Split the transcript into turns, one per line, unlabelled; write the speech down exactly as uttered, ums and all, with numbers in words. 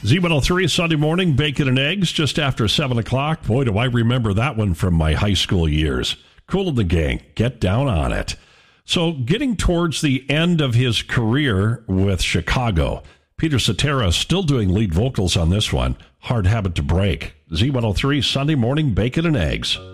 Z one oh three Sunday morning, bacon and eggs just after seven o'clock. Boy, do I remember that one from my high school years. Kool and the Gang, get down on it. So getting towards the end of his career with Chicago, Peter Cetera still doing lead vocals on this one. Hard habit to break. Z one oh three Sunday morning, bacon and eggs.